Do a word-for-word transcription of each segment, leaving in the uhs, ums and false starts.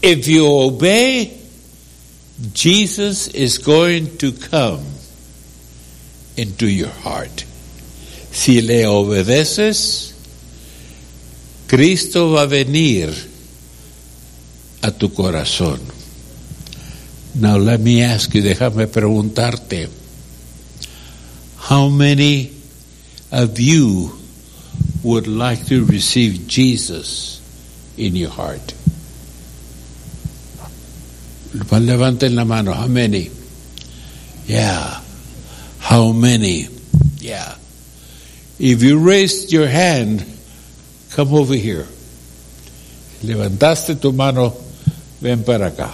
If you obey, Jesus is going to come into your heart. Si le obedeces, Cristo va a venir a tu corazón. Now let me ask you, déjame preguntarte, how many of you would like to receive Jesus in your heart? Levanten la mano. How many? Yeah. How many? Yeah. If you raised your hand, come over here. Levantaste tu mano, ven para acá.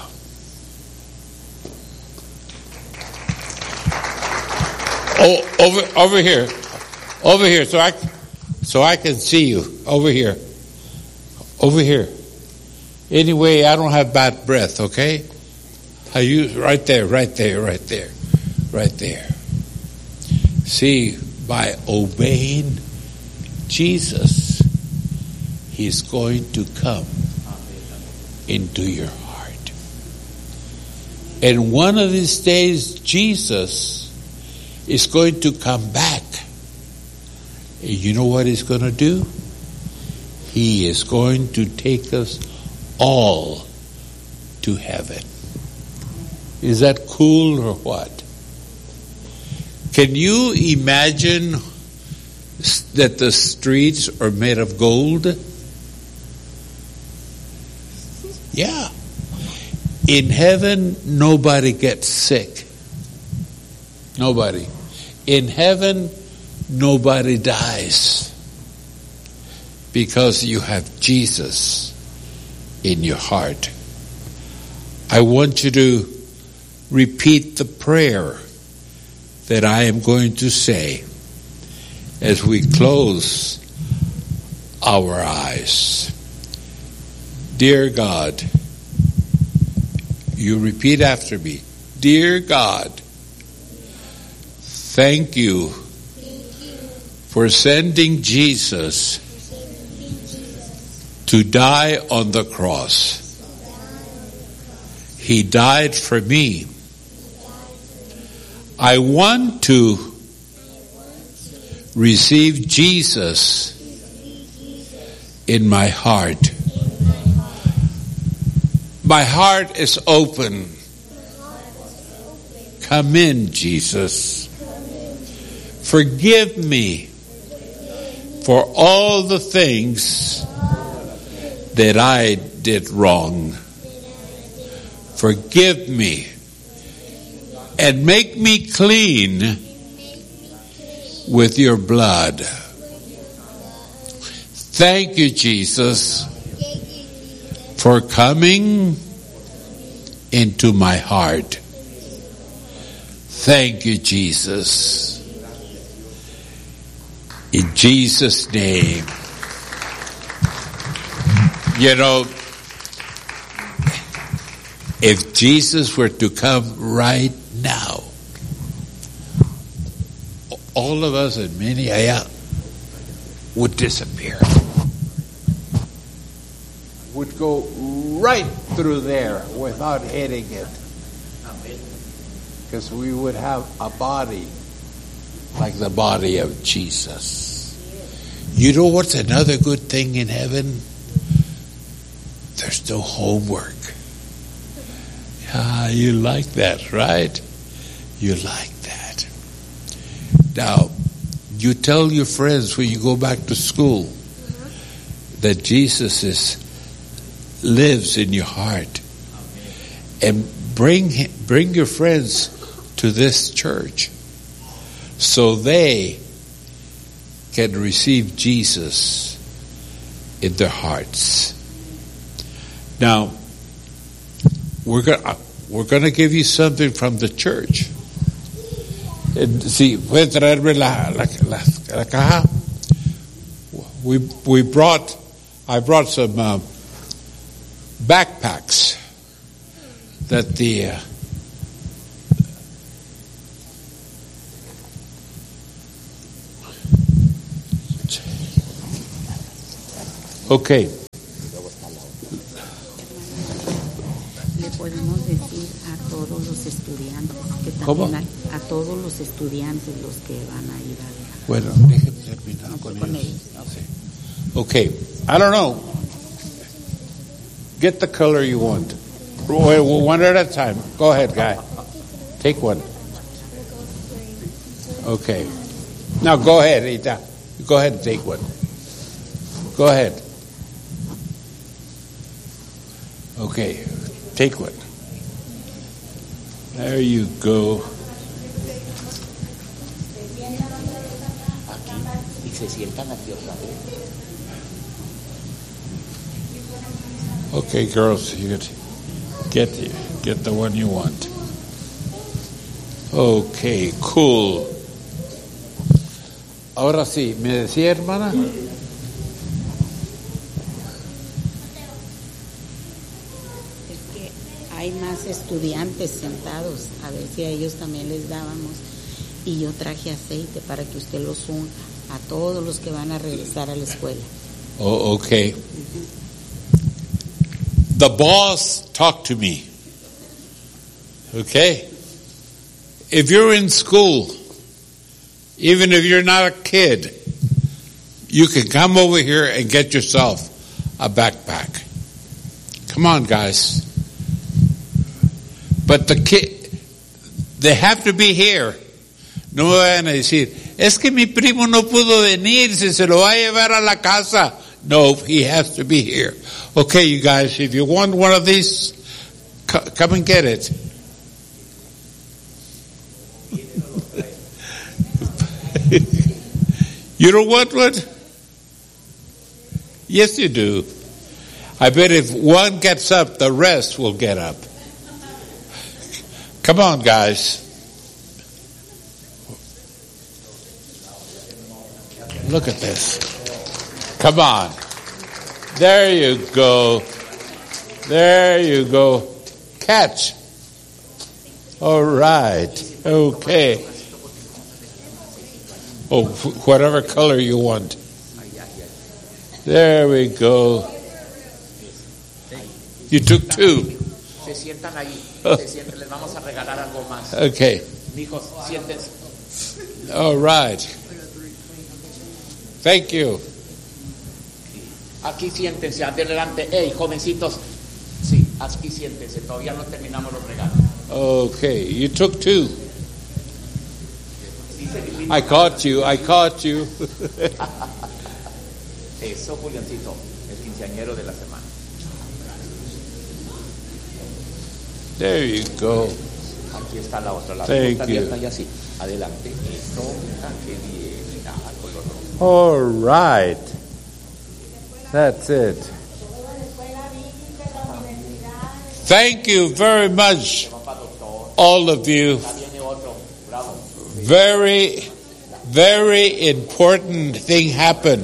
Oh, over, over here, over here, so I, so I can see you. Over here, over here. Anyway, I don't have bad breath. Okay, I use right there, right there, right there, right there. See, by obeying Jesus, He's going to come into your heart. And one of these days, Jesus is going to come back. And you know what He's going to do? He is going to take us all to heaven. Is that cool or what? Can you imagine that the streets are made of gold? Yeah. In heaven, nobody gets sick. Nobody. In heaven, nobody dies. Because you have Jesus in your heart. I want you to repeat the prayer that I am going to say as we close our eyes. Dear God, you repeat after me. Dear God, thank you for sending Jesus to die on the cross. He died for me. I want to receive Jesus in my heart. My heart is open. Come in, Jesus. Forgive me for all the things that I did wrong. Forgive me and make me clean with your blood. Thank you, Jesus, for coming into my heart. Thank you, Jesus. In Jesus' name. You know, if Jesus were to come right now, all of us and many allá would disappear. Would go right through there without hitting it. Because we would have a body like the body of Jesus. You know what's another good thing in heaven? There's no homework. Ah, you like that, right? You like that. Now, you tell your friends when you go back to school that Jesus is lives in your heart, and bring bring your friends to this church so they can receive Jesus in their hearts. Now, we're going we're going to give you something from the church. And see, puede traerme la, la, la, la caja. We we brought I brought some uh, backpacks that the uh, okay. le podemos decir a todos los estudiantes que también ¿Cómo? hay, a todos los estudiantes los que van a ir a la, Bueno, déjenme terminar no, con, con ellos. ellos. Sí. Okay, I don't know. Get the color you want. Wait, one at a time. Go ahead, guy. Take one. Okay. Now go ahead, Rita. Go ahead and take one. Go ahead. Okay, take one. There you go. Aquí y se sientan aquí otra vez. Okay, girls, you get get the, get the one you want. Okay, cool. Ahora sí, ¿me decía, hermana? Es que hay más estudiantes sentados, a ver si a ellos también les dábamos. Y yo traje aceite para que usted los unja a todos los que van a regresar a la escuela. Oh, okay. The boss talked to me. Okay? If you're in school, even if you're not a kid, you can come over here and get yourself a backpack. Come on, guys. But the kid, they have to be here. No me vayan a decir, es que mi primo no pudo venir, si se lo va a llevar a la casa. No, he has to be here. Okay, you guys, if you want one of these, c- come and get it. You don't want one? Yes, you do. I bet if one gets up, the rest will get up. Come on, guys. Look at this. Come on. There you go. There you go. Catch. All right. Okay. Oh, whatever color you want. There we go. You took two. Se sientan ahí. Se sienten, les vamos a regalar algo más. Okay. Mijos, siéntense. All right. Thank you. Aquí siéntense, adelante. Hey, jovencitos. Sí, aquí siéntense. Todavía no terminamos los regalos. Okay. You took two. I caught you. I caught you. Eso, Juliancito, el quinceañero de la semana. There you go. Aquí está la otra. La Thank otra you. está allá así. Adelante. Eso, mira, qué bien. Ah, color rojo. All right. That's it. Thank you very much, all of you. Ya viene otro. Bravo. Very, very important thing happened.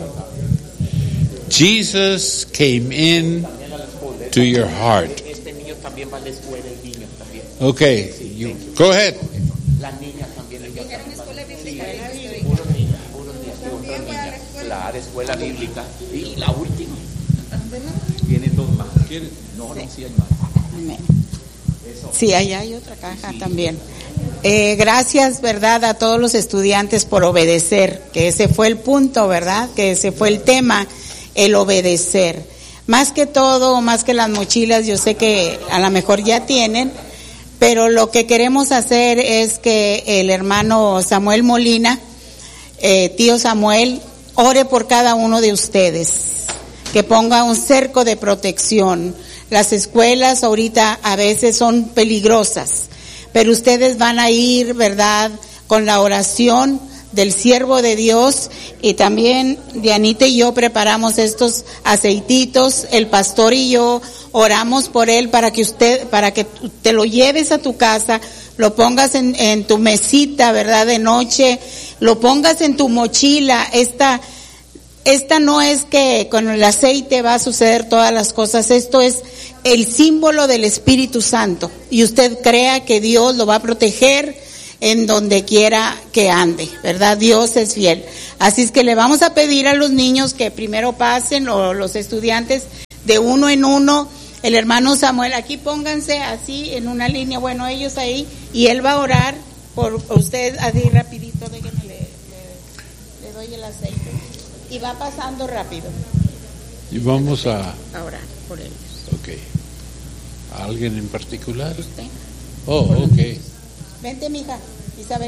Jesus came in También a la escuela. to your heart. Este niño también va a la escuela, el niño también. Okay, you go ahead. La niña también. Ella también va a la escuela bíblica. Puro niña, puro niña, puro niña. Claro, escuela bíblica. Y la última. Tienen dos más. No, no, sí hay más. Sí, allá hay otra caja también. Eh, gracias, ¿verdad?, a todos los estudiantes por obedecer, que ese fue el punto, ¿verdad?, que ese fue el tema, el obedecer. Más que todo, más que las mochilas, yo sé que a lo mejor ya tienen, pero lo que queremos hacer es que el hermano Samuel Molina, eh, tío Samuel, ore por cada uno de ustedes, que ponga un cerco de protección. Las escuelas ahorita a veces son peligrosas, pero ustedes van a ir, ¿verdad?, con la oración del siervo de Dios, y también Dianita y yo preparamos estos aceititos, el pastor y yo oramos por él para que usted, para que te lo lleves a tu casa, lo pongas en, en tu mesita, ¿verdad?, de noche, lo pongas en tu mochila. Esta Esta no es que con el aceite va a suceder todas las cosas, esto es el símbolo del Espíritu Santo, y usted crea que Dios lo va a proteger en donde quiera que ande, ¿verdad? Dios es fiel. Así es que le vamos a pedir a los niños que primero pasen, o los estudiantes, de uno en uno, El hermano Samuel, aquí pónganse así en una línea, bueno, ellos ahí, y él va a orar por usted así rapidito, déjenme le, le, le doy el aceite, y va pasando rápido. Y vamos a... A orar por ellos. Ok. ¿Alguien en particular? ¿Usted? Oh, ok. Vente, mija, Isabel.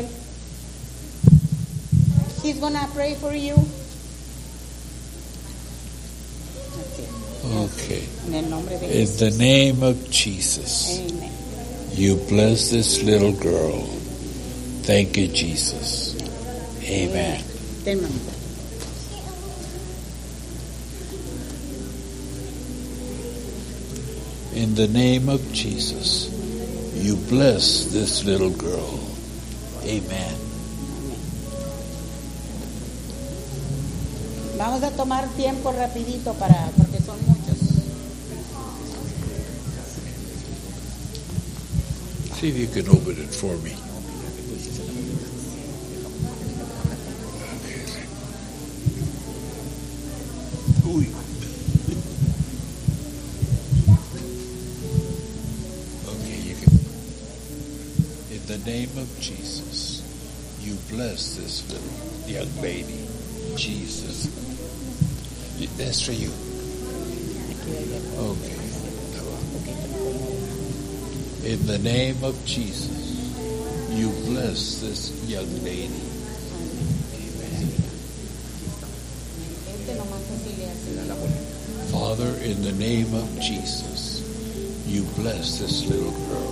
He's gonna pray for you. Okay. En el nombre de In Jesús. the name of Jesus, Amen. you bless this little girl. Thank you, Jesus. Amen. Ten, mamita. In the name of Jesus, you bless this little girl. Amen. Vamos a tomar tiempo rapidito para, porque son muchos. See if you can open it for me. Uy. Okay, you can. In the name of Jesus, you bless this little young lady. Jesus. That's for you. Okay. In the name of Jesus, you bless this young lady. Amen. Father, in the name of Jesus, you bless this little girl.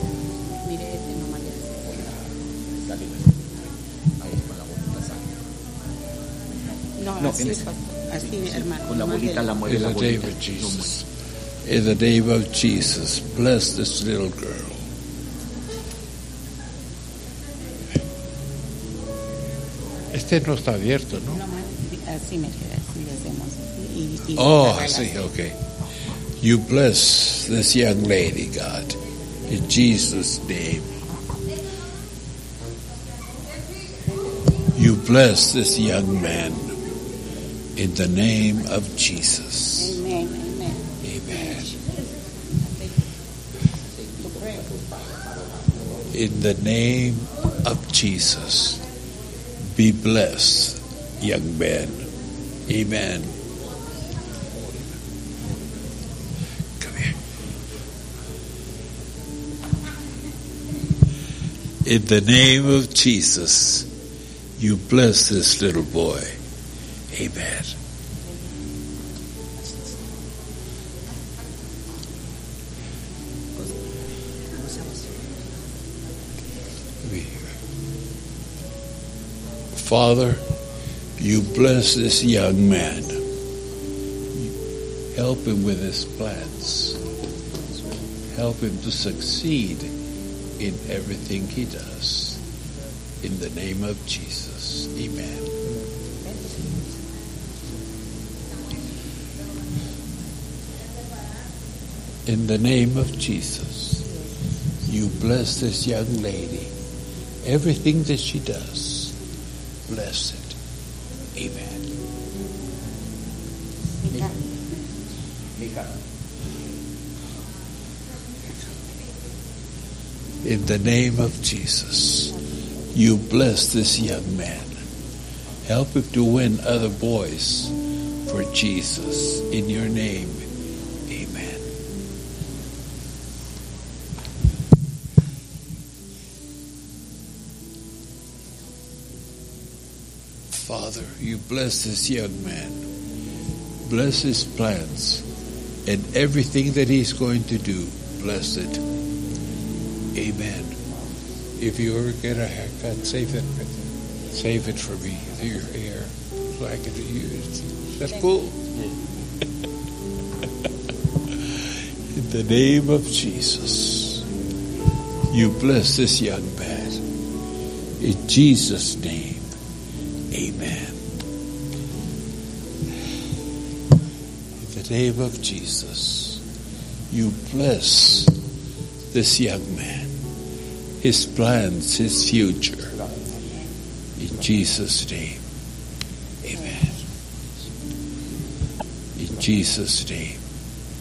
No, No, así, en ese- así, hermano. Con la bolita la mueve In la the name bolita. of Jesus. In the name of Jesus, bless this little girl. Este no está abierto, ¿no? No, así me queda, así le hacemos así. Y, y Oh, agarra I see. así. Okay. You bless this young lady, God, in Jesus' name. You bless this young man in the name of Jesus. Amen, amen. Amen. To pray. In the name of Jesus, be blessed, young man. Amen. Come here. In the name of Jesus, you bless this little boy. Amen. Father, you bless this young man. Help him with his plans. Help him to succeed in everything he does. In the name of Jesus. Amen. In the name of Jesus, you bless this young lady. Everything that she does, bless it. Amen. Mija, Mija, In the name of Jesus, you bless this young man. Help him to win other boys for Jesus. In your name, amen. Father, you bless this young man. Bless his plans and everything that he's going to do. Bless it. Amen. If you ever get a haircut, save it. Save it for me, your hair, so I can use it. That's cool. In the name of Jesus, you bless this young man. In Jesus' name, amen. In the name of Jesus, you bless this young man, his plans, his future. In Jesus' name, amen. In Jesus' name.